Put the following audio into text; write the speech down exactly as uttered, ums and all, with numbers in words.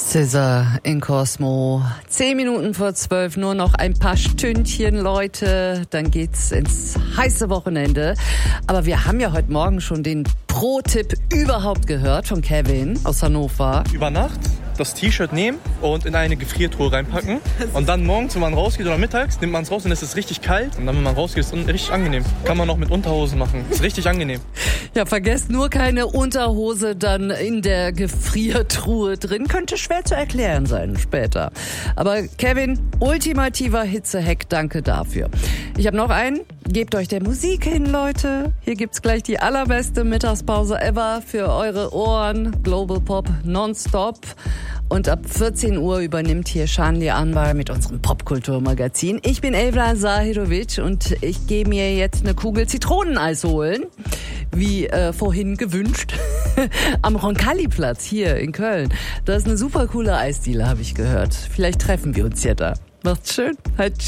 Scissor in Cosmo. Zehn Minuten vor zwölf, nur noch ein paar Stündchen, Leute. Dann geht's ins heiße Wochenende. Aber wir haben ja heute Morgen schon den Pro-Tipp überhaupt gehört von Kevin aus Hannover. Über Nacht das T-Shirt nehmen und in eine Gefriertruhe reinpacken. Und dann morgens, wenn man rausgeht oder mittags, nimmt man es raus und es ist richtig kalt. Und dann, wenn man rausgeht, ist es richtig angenehm. Kann man noch mit Unterhosen machen. Ist richtig angenehm. Ja, vergesst nur keine Unterhose dann in der Gefriertruhe drin. Könnte schwer zu erklären sein später. Aber Kevin, ultimativer Hitzehack, danke dafür. Ich habe noch einen. Gebt euch der Musik hin, Leute. Hier gibt's gleich die allerbeste Mittagspause ever für eure Ohren. Global Pop nonstop. Und ab vierzehn Uhr übernimmt hier Shanli Anwar mit unserem Popkulturmagazin. Ich bin Evla Zahirovic und ich gehe mir jetzt eine Kugel Zitroneneis holen, wie äh, vorhin gewünscht, am Roncalli-Platz hier in Köln. Das ist eine super coole Eisdiele, habe ich gehört. Vielleicht treffen wir uns ja da. Macht's schön. Halt, tschüss.